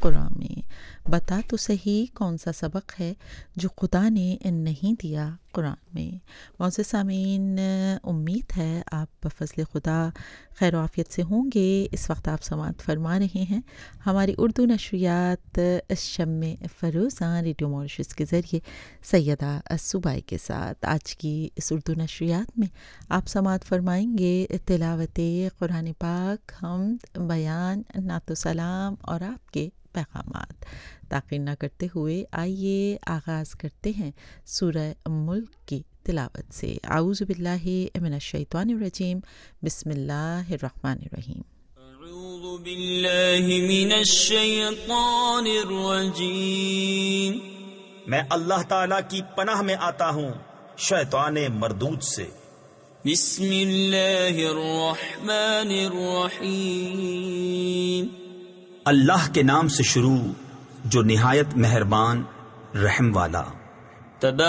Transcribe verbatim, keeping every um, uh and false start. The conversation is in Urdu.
قرآن میں، بتا تو صحیح کون سا سبق ہے جو خدا نے نہیں دیا قرآن میں۔ معزز سامعین، امید ہے آپ بفضل خدا خیر و عافیت سے ہوں گے۔ اس وقت آپ سماعت فرما رہے ہیں ہماری اردو نشریات شمع فروزاں ریڈیو ماریشس کے ذریعے سیدہ صوبائی کے ساتھ۔ آج کی اس اردو نشریات میں آپ سماعت فرمائیں گے تلاوت قرآن پاک، حمد، بیان، نعت و سلام اور آپ کے پیغامات۔ تاخیر نہ کرتے ہوئے آئیے آغاز کرتے ہیں سورہ ملک کی تلاوت سے۔ اعوذ باللہ من الشیطان الرجیم، بسم اللہ الرحمن الرحیم۔ اعوذ باللہ من الشیطان الرجیم، میں اللہ تعالیٰ کی پناہ میں آتا ہوں شیطان مردود سے۔ بسم اللہ الرحمن الرحیم، اللہ کے نام سے شروع جو نہایت مہربان رحم والا۔